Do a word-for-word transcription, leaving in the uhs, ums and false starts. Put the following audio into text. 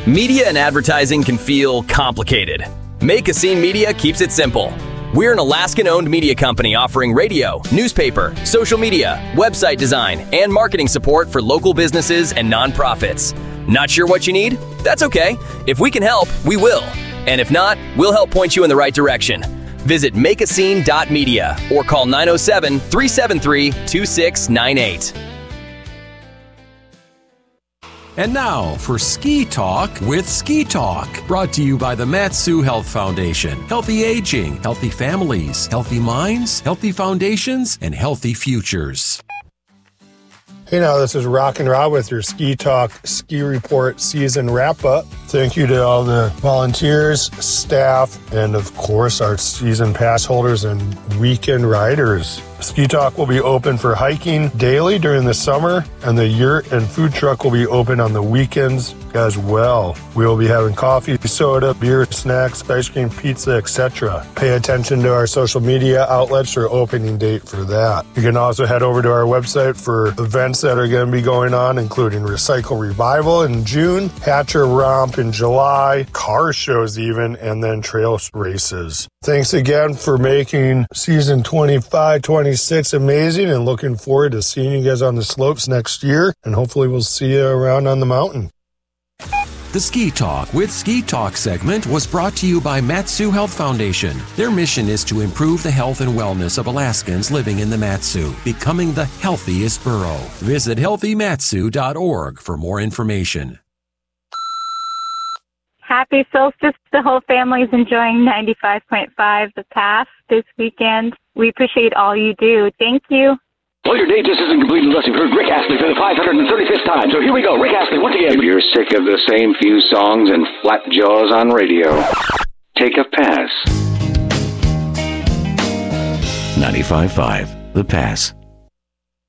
Media and advertising can feel complicated. Make a Scene Media keeps it simple. We're an Alaskan-owned media company offering radio, newspaper, social media, website design, and marketing support for local businesses and nonprofits. Not sure what you need? That's okay. If we can help, we will. And if not, we'll help point you in the right direction. Visit make a scene dot media or call nine oh seven, three seven three, two six nine eight. And now for Ski Talk with Ski Talk, brought to you by the Mat-Su Health Foundation. Healthy aging, healthy families, healthy minds, healthy foundations, and healthy futures. Hey now, this is Rockin' Rob with your Ski Talk Ski Report season wrap-up. Thank you to all the volunteers, staff, and of course our season pass holders and weekend riders. Ski Talk will be open for hiking daily during the summer, and the yurt and food truck will be open on the weekends as well. We will be having coffee, soda, beer, snacks, ice cream, pizza, et cetera. Pay attention to our social media outlets for opening date for that. You can also head over to our website for events that are going to be going on, including Recycle Revival in June, Hatcher Romp in July, car shows even, and then trail races. Thanks again for making season twenty-five twenty-six amazing, and looking forward to seeing you guys on the slopes next year, and hopefully we'll see you around on the mountain. The Ski Talk with Ski Talk segment was brought to you by Mat-Su Health Foundation. Their mission is to improve the health and wellness of Alaskans living in the Mat-Su, becoming the healthiest borough. Visit healthy matsu dot org for more information. Happy solstice. The whole family is enjoying ninety-five point five The Pass this weekend. We appreciate all you do. Thank you. Well, your day just isn't complete unless you've heard Rick Astley for the five hundred thirty-fifth time. So here we go. Rick Astley once again. You're sick of the same few songs and flat jaws on radio. Take a pass. ninety-five point five The Pass.